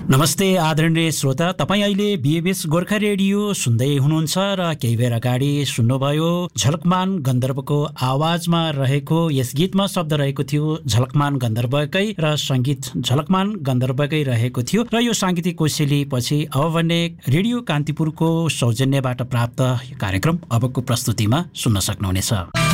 नमस्ते आदरणीय श्रोता, तपाईँ अहिले बीएबीएस गोर्खा रेडियो सुन्दै हुनुहुन्छ र केही बेर अगाडि सुन्नुभयो झलकमान गन्धर्वको आवाजमा रहेको यस गीतमा शब्द रहेको थियो झलकमान गन्धर्वकै र सङ्गीत झलकमान गन्धर्वकै रहेको थियो र यो साङ्गीतिक कोसेली पछि अब भने रेडियो कान्तिपुरको सौजन्यबाट प्राप्त कार्यक्रम अबको प्रस्तुतिमा सुन्न सक्नुहुनेछ।